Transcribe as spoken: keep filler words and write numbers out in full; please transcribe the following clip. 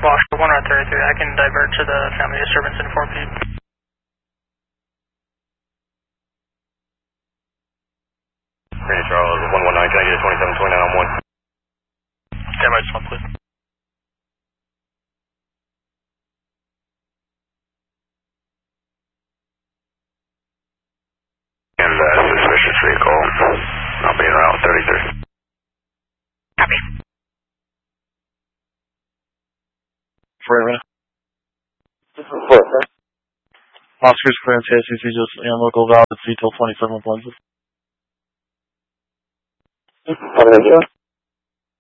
Foster one oh thirty-three. I can divert to the family disturbance in four P. Randy Charles, one one nine, can I get a twenty-seven twenty-nine on one? Stand by, just one, please. And uh, suspicious vehicle, I'll be in route thirty-three. Copy. Forever. This is Forever. Oscars for M T S C C just and local valid C till twenty-seven lenses. How many